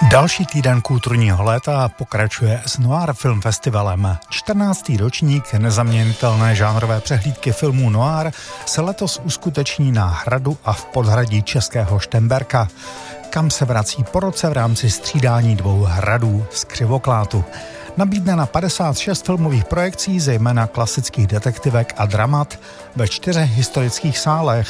Další týden kulturního léta pokračuje s Noir Film Festivalem. 14. ročník nezaměnitelné žánrové přehlídky filmů Noir se letos uskuteční na Hradu a v podhradí Českého Šternberka, kam se vrací po roce v rámci střídání dvou hradů z Křivoklátu. Nabídne na 56 filmových projekcí, zejména klasických detektivek a dramat ve 4 historických sálech